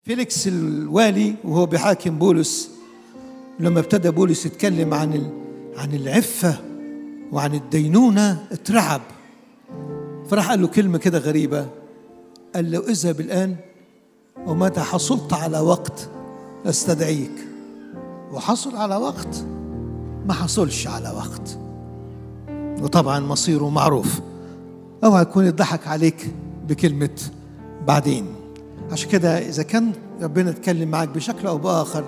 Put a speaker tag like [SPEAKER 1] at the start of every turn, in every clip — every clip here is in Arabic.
[SPEAKER 1] فيليكس الوالي وهو بيحاكم بولس، لما ابتدى بولس يتكلم عن العفة وعن الدينونة اترعب، فراح قال له كلمة كده غريبة، قال له اذهب الآن ومتى حصلت على وقت استدعيك. وحصل على وقت، ما حصلش على وقت، وطبعا مصيره معروف. اوعى يكون يضحك عليك بكلمة بعدين. عشان كده إذا كان ربنا اتكلم معاك بشكل أو بآخر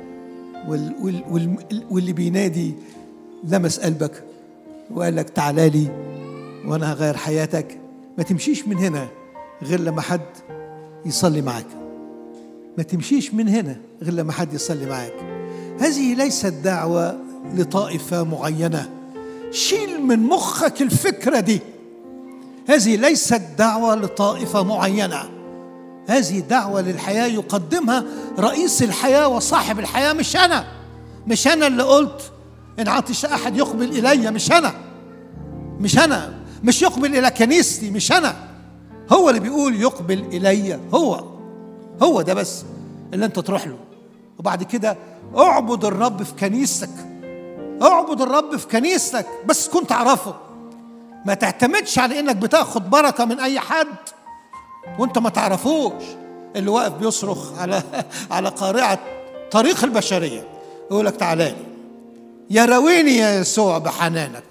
[SPEAKER 1] واللي بينادي لمس قلبك وقال لك تعالى لي وأنا هغير حياتك، ما تمشيش من هنا غير لما حد يصلي معاك. ما تمشيش من هنا غير لما حد يصلي معاك. هذه ليست دعوة لطائفة معينة، شيل من مخك الفكرة دي. هذه ليست دعوة لطائفة معينة، هذه دعوة للحياة يقدمها رئيس الحياة وصاحب الحياة. مش أنا اللي قلت إن عطش أحد يقبل إلي، مش أنا مش يقبل إلى كنيستي، مش أنا، هو اللي بيقول يقبل إلي، هو ده بس اللي أنت تروح له. وبعد كده اعبد الرب في كنيستك، اعبد الرب في كنيستك، بس كنت تعرفه. ما تعتمدش على إنك بتاخد بركة من أي حد وانت ما تعرفوش. اللي واقف بيصرخ على قارعة طريق البشرية يقول لك تعالى لي، يا راويني يا يسوع بحنانك.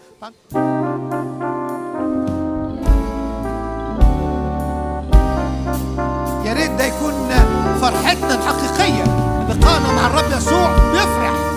[SPEAKER 1] يا ريت ده يكون فرحتنا الحقيقية، لقاءنا مع الرب يسوع بيفرح.